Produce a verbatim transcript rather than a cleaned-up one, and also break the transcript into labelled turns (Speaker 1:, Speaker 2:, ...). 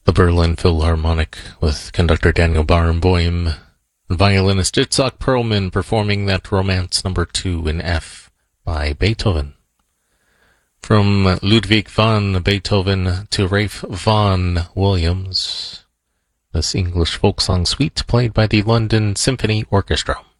Speaker 1: the Berlin Philharmonic with conductor Daniel Barenboim and violinist Itzhak Perlman performing that Romance number two in F by Beethoven. From Ludwig van Beethoven to Ralph Vaughan Williams, this English folk song suite played by the London Symphony Orchestra.